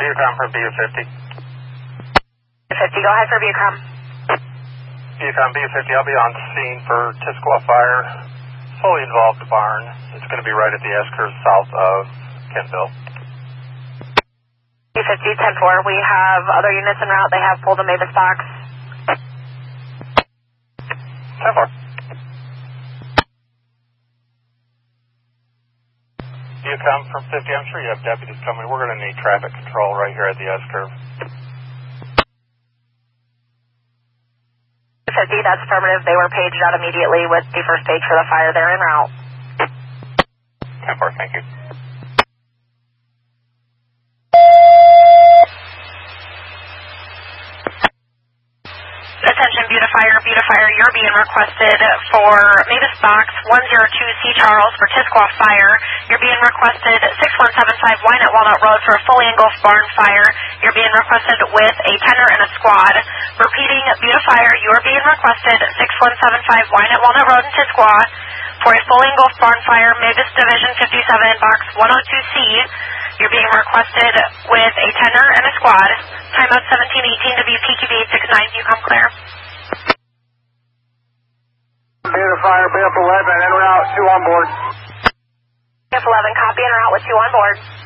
Bucom for BU50. 50, go ahead for Bucom. Bucom BU50, I'll be on scene for Tisquoia fire. Fully involved barn. It's going to be right at the S-curve south of Kentville. BU50, 10-4, we have other units en route. They have pulled a Mavis box. 10-4. Bucom from 50, I'm sure you have deputies coming. We're going to need traffic control right here at the S-curve. 50, that's affirmative. They were paged out immediately with the first page for the fire. They're en route. 10-4, thank you. Attention, Beautifier, you're being requested for Mavis Box 102C Charles for Tisquoia fire. You're being requested 6175 Wynett Walnut Road for a fully engulfed barn fire. You're being requested with a tenor and a squad. Repeating, Beautifier, you're being requested 6175 Wynett Walnut Road in Tisquoia for a fully engulfed barn fire, Mavis Division 57, Box 102C. You're being requested with a tenor and a squad. Timeout 1718 WPQB 869. You come clear. Beautifier, BF11, en route, 2 on board. BF11, copy, en route with 2 on board.